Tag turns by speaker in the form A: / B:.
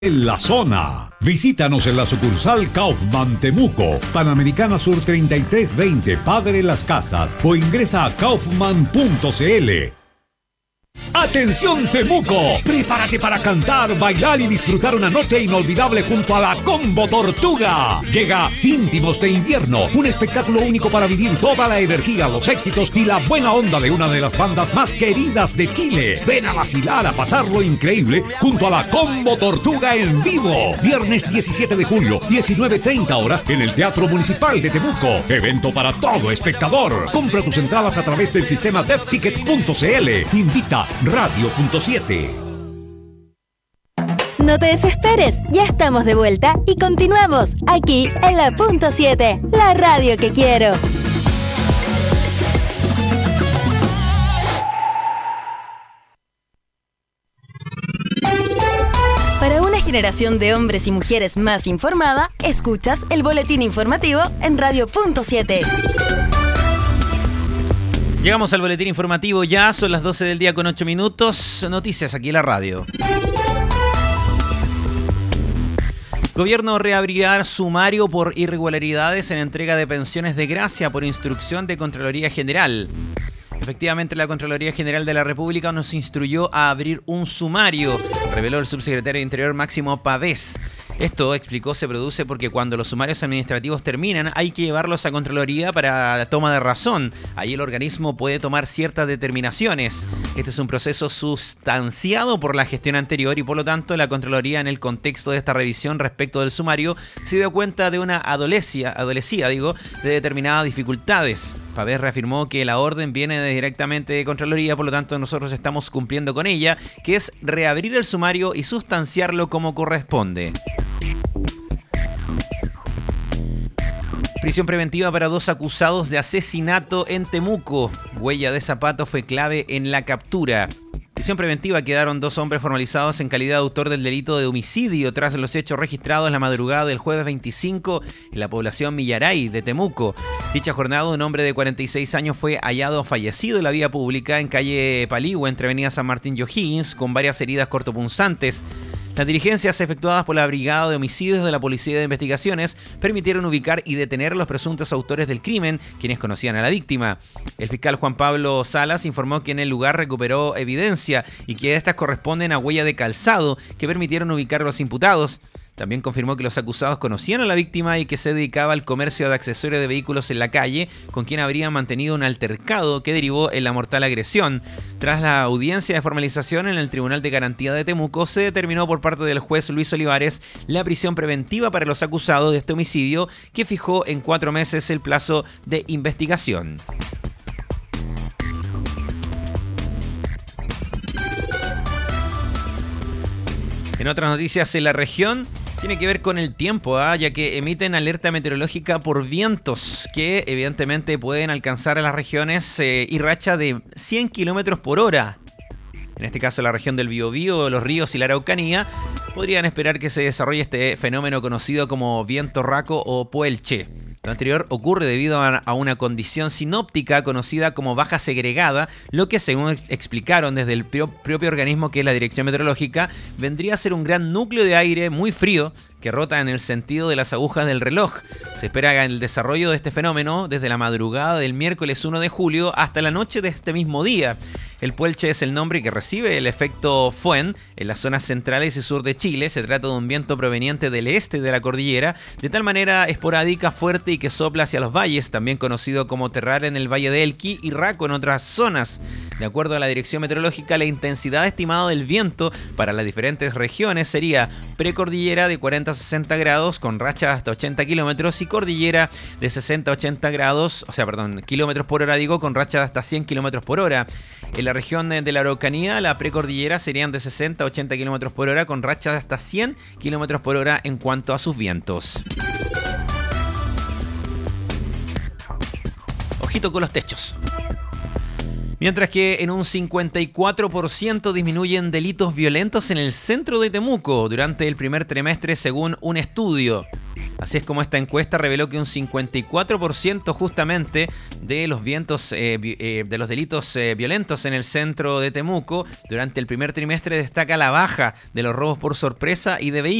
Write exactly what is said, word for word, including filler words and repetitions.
A: En la zona. Visítanos en la sucursal Kaufman Temuco, Panamericana Sur treinta y tres veinte, Padre Las Casas, o ingresa a kaufman punto c l. ¡Atención Temuco! Prepárate para cantar, bailar y disfrutar una noche inolvidable junto a la Combo Tortuga. Llega Íntimos de Invierno, un espectáculo único para vivir toda la energía, los éxitos y la buena onda de una de las bandas más queridas de Chile. Ven a vacilar, a pasarlo increíble junto a la Combo Tortuga en vivo. Viernes diecisiete de julio, diecinueve treinta horas en el Teatro Municipal de Temuco. Evento para todo espectador. Compra tus entradas a través del sistema devticket punto c l. Invita Radio punto siete.
B: No te desesperes, ya estamos de vuelta y continuamos aquí en la punto siete, la radio que quiero. Para una generación de hombres y mujeres más informada, escuchas el boletín informativo en Radio punto siete.
C: Llegamos al boletín informativo ya, son las doce del día con ocho minutos. Noticias aquí en la radio. Gobierno reabrirá sumario por irregularidades en entrega de pensiones de gracia por instrucción de Contraloría General. Efectivamente, la Contraloría General de la República nos instruyó a abrir un sumario, reveló el subsecretario de Interior Máximo Pavés. Esto, explicó, se produce porque cuando los sumarios administrativos terminan hay que llevarlos a Contraloría para la toma de razón. Ahí el organismo puede tomar ciertas determinaciones. Este es un proceso sustanciado por la gestión anterior y por lo tanto la Contraloría, en el contexto de esta revisión respecto del sumario, se dio cuenta de una adolecia, adolecía, digo, de determinadas dificultades. Pavés reafirmó que la orden viene de directamente de Contraloría, por lo tanto nosotros estamos cumpliendo con ella, que es reabrir el sumario y sustanciarlo como corresponde. Prisión preventiva para dos acusados de asesinato en Temuco. Huella de zapato fue clave en la captura. Prisión preventiva quedaron dos hombres formalizados en calidad de autor del delito de homicidio tras los hechos registrados en la madrugada del jueves veinticinco en la población Millaray de Temuco. Dicha jornada, un hombre de cuarenta y seis años fue hallado fallecido en la vía pública en calle Paligüe entre avenida San Martín y O'Higgins con varias heridas cortopunzantes. Las diligencias efectuadas por la Brigada de Homicidios de la Policía de Investigaciones permitieron ubicar y detener a los presuntos autores del crimen, quienes conocían a la víctima. El fiscal Juan Pablo Salas informó que en el lugar recuperó evidencia y que estas corresponden a huella de calzado que permitieron ubicar a los imputados. También confirmó que los acusados conocían a la víctima y que se dedicaba al comercio de accesorios de vehículos en la calle, con quien habrían mantenido un altercado que derivó en la mortal agresión. Tras la audiencia de formalización en el Tribunal de Garantía de Temuco, se determinó por parte del juez Luis Olivares la prisión preventiva para los acusados de este homicidio, que fijó en cuatro meses el plazo de investigación. En otras noticias en la región, tiene que ver con el tiempo, ¿eh? ya que emiten alerta meteorológica por vientos que evidentemente pueden alcanzar a las regiones eh, y racha de cien kilómetros por hora. En este caso la región del Biobío, los ríos y la Araucanía podrían esperar que se desarrolle este fenómeno conocido como viento raco o puelche. Lo anterior ocurre debido a una condición sinóptica conocida como baja segregada, lo que, según explicaron desde el propio organismo que es la Dirección Meteorológica, vendría a ser un gran núcleo de aire muy frío que rota en el sentido de las agujas del reloj. Se espera el desarrollo de este fenómeno desde la madrugada del miércoles uno de julio hasta la noche de este mismo día. El puelche es el nombre que recibe el efecto Foehn en las zonas centrales y sur de Chile. Se trata de un viento proveniente del este de la cordillera, de tal manera esporádica, fuerte y que sopla hacia los valles, también conocido como terral en el Valle de Elqui y Raco en otras zonas. De acuerdo a la Dirección Meteorológica, la intensidad estimada del viento para las diferentes regiones sería precordillera de cuarenta a sesenta grados con racha hasta ochenta kilómetros y cordillera de sesenta a ochenta grados, o sea, perdón, kilómetros por hora, digo, con racha hasta cien kilómetros por hora. En la región de la Araucanía, la precordillera serían de sesenta a ochenta kilómetros por hora con racha de hasta cien kilómetros por hora en cuanto a sus vientos. Ojito con los techos. Mientras que en un cincuenta y cuatro por ciento disminuyen delitos violentos en el centro de Temuco durante el primer trimestre según un estudio. Así es como esta encuesta reveló que un cincuenta y cuatro por ciento justamente de los vientos, eh, eh, de los delitos eh, violentos en el centro de Temuco durante el primer trimestre destaca la baja de los robos por sorpresa y de vehículos.